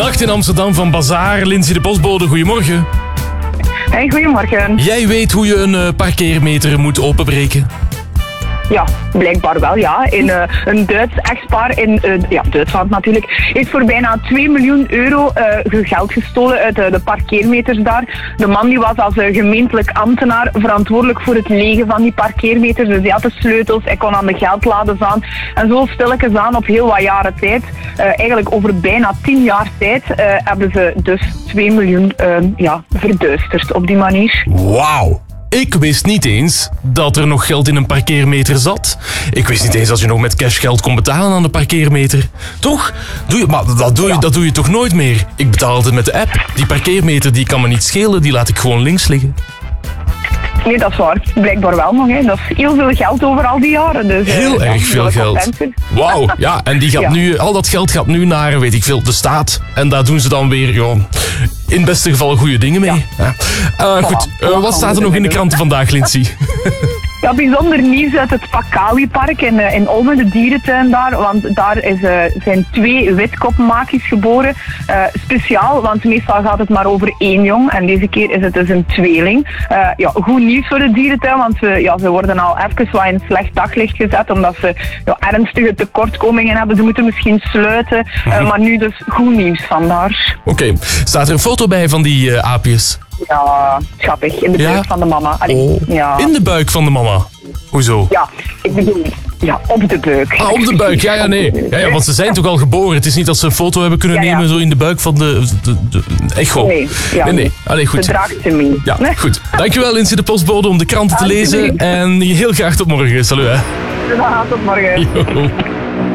nacht in Amsterdam van Bazaar. Lindsay de postbode, goedemorgen. Hey, goedemorgen. Jij weet hoe je een parkeermeter moet openbreken? Ja, blijkbaar wel, ja. Een Duits echtpaar in Duitsland natuurlijk heeft voor bijna 2 miljoen euro geld gestolen uit de parkeermeters daar. De man die was als gemeentelijk ambtenaar verantwoordelijk voor het legen van die parkeermeters. Dus hij had de sleutels, hij kon aan de geldlades aan. En zo stilletjes aan op heel wat jaren tijd, eigenlijk over bijna 10 jaar tijd, hebben ze dus 2 miljoen verduisterd op die manier. Wauw! Ik wist niet eens dat er nog geld in een parkeermeter zat. Ik wist niet eens dat je nog met cashgeld kon betalen aan de parkeermeter. Toch? Maar dat doe je toch nooit meer? Ik betaal altijd met de app. Die parkeermeter die kan me niet schelen, die laat ik gewoon links liggen. Nee, dat is waar. Blijkbaar wel nog. Hè. Dat is heel veel geld over al die jaren. Dus, heel erg veel geld. Wauw, ja. En die gaat nu, al dat geld gaat nu naar, weet ik veel, de staat. En daar doen ze dan weer, in het beste geval goede dingen mee. Ja. Goed, wat staat er nog in de kranten vandaag, Lindsay? Ja, bijzonder nieuws uit het Pakawi-park in Olmen, de dierentuin daar. Want daar zijn 2 witkopmakies geboren. Speciaal, want meestal gaat het maar over 1 jong. En deze keer is het dus een tweeling. Goed nieuws voor de dierentuin, want ze worden al even wat in slecht daglicht gezet. Omdat ze ernstige tekortkomingen hebben. Ze moeten misschien sluiten. Maar nu dus goed nieuws vandaar. Oké. Staat er een foto bij van die aapjes? Ja, schattig. In de buik van de mama. Allee, ja. In de buik van de mama? Hoezo? Ja, ik bedoel, op de buik. Ah, op de buik, nee. Ja, want ze zijn toch al geboren? Het is niet dat ze een foto hebben kunnen nemen zo in de buik van de echo. Nee. Allee, goed. Ze draagt ze mee. Ja, goed. Dankjewel, Lindsay de postbode, om de kranten te lezen. En heel graag tot morgen. Salut, hè. Tot morgen. Yo.